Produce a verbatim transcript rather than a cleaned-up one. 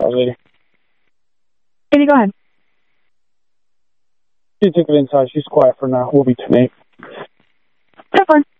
call later. Katie, go ahead. She took it inside. She's quiet for now. We'll be tonight. Have fun.